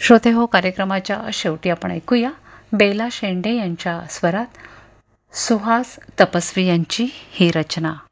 श्रोते हो, कार्यक्रमाच्या शेवटी आपण ऐकूया बेला शेंडे यांच्या स्वरात सुहास तपस्वी यांची ही रचना.